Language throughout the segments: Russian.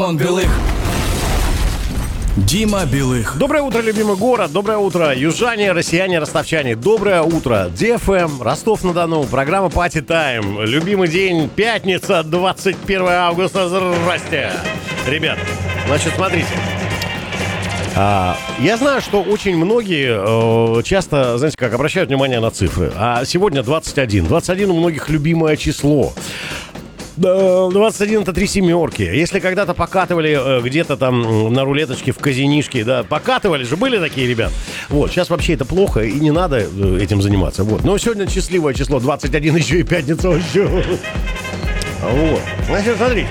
Он Белых. Дима Белых. Доброе утро, любимый город. Доброе утро, южане, россияне, ростовчане. Доброе утро, DFM, Ростов-на-Дону. Программа Party Time. Любимый день, пятница, 21 августа. Здрасте. Ребят, значит, смотрите. Я знаю, что очень многие часто, знаете, как обращают внимание на цифры. А сегодня 21. 21 у многих любимое число. 21 это 3 семерки. Если когда-то покатывали где-то там на рулеточке в казинишке, да, покатывали же, были такие ребят. Вот, сейчас вообще это плохо и не надо этим заниматься. Вот. Но сегодня счастливое число 21, еще и пятница вообще. Вот. Значит, смотрите.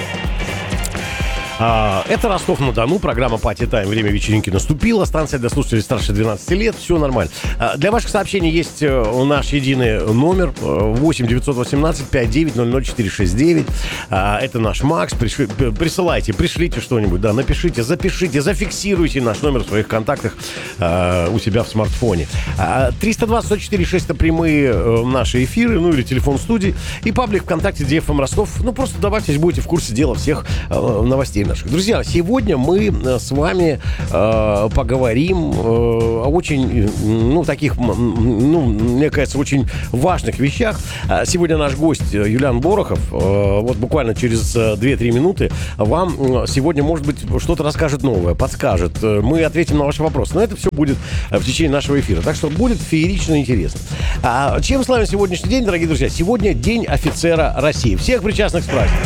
Это Ростов-на-Дону, программа Party Time. Время вечеринки наступило. Станция для слушателей старше 12 лет. Все нормально. Для ваших сообщений есть наш единый номер 8 918 5900 469. Это наш Макс. Присылайте, пришлите что-нибудь. Да, напишите, запишите, зафиксируйте наш номер в своих контактах у себя в смартфоне. 320-104-6 это прямые наши эфиры, ну или телефон студии. И паблик ВКонтакте DFM Ростов. Ну просто добавьтесь, будете в курсе дела всех новостей. Друзья, сегодня мы с вами поговорим о очень, таких, мне кажется, очень важных вещах. Сегодня наш гость Юлиан Борохов, вот буквально через 2-3 минуты, вам сегодня, может быть, что-то расскажет новое, подскажет. Мы ответим на ваши вопросы. Но это все будет в течение нашего эфира. Так что будет феерично интересно. Чем славим сегодняшний день, дорогие друзья? Сегодня День офицера России. Всех причастных с праздником.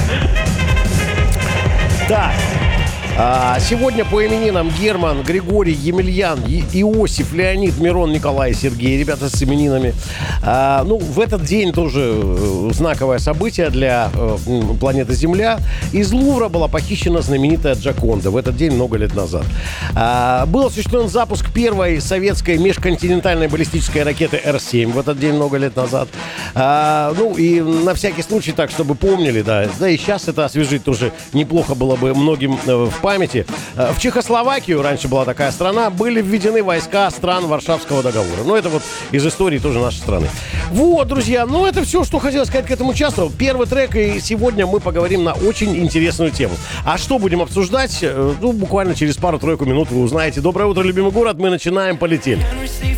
Так, сегодня по именинам Герман, Григорий, Емельян, Иосиф, Леонид, Мирон, Николай, Сергей. Ребята с именинами. В этот день тоже знаковое событие для планеты Земля. Из Лувра была похищена знаменитая Джоконда. В этот день много лет назад. Был осуществлен запуск первой советской межконтинентальной баллистической ракеты Р-7 в этот день много лет назад. И на всякий случай, так, чтобы помнили, да и сейчас это освежить тоже неплохо было бы многим в памяти. В Чехословакию, раньше была такая страна, были введены войска стран Варшавского договора. Это вот из истории тоже нашей страны. Вот, друзья, это все, что хотел сказать к этому часу. Первый трек, и сегодня мы поговорим на очень интересную тему. А что будем обсуждать? Буквально через пару-тройку минут вы узнаете. Доброе утро, любимый город, мы начинаем, полетели.